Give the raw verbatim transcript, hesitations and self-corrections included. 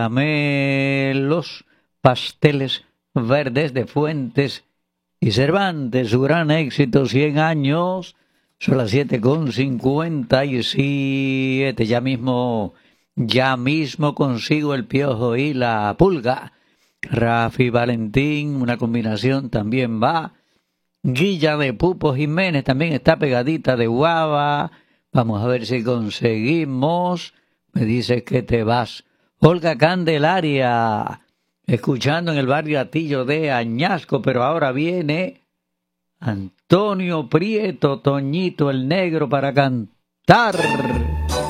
Dame los pasteles verdes de Fuentes y Cervantes, su gran éxito, cien años. Son las siete con cincuenta y siete. Ya mismo, ya mismo consigo el Piojo y la Pulga. Rafi Valentín, una combinación también va. Guilla de Pupo Jiménez también está pegadita de Guava. Vamos a ver si conseguimos. Me dices que te vas. Olga Candelaria, escuchando en el barrio Atillo de Añasco, pero ahora viene Antonio Prieto, Toñito el Negro, para cantar.